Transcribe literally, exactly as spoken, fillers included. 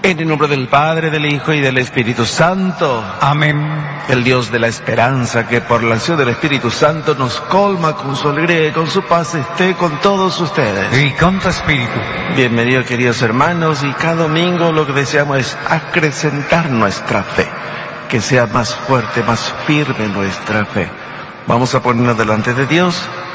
En el nombre del Padre, del Hijo y del Espíritu Santo. Amén. El Dios de la esperanza, que por la acción del Espíritu Santo nos colma con su alegría y con su paz, esté con todos ustedes. Y con tu espíritu. Bienvenidos, queridos hermanos, y cada domingo lo que deseamos es acrecentar nuestra fe, que sea más fuerte, más firme nuestra fe. Vamos a ponernos delante de Dios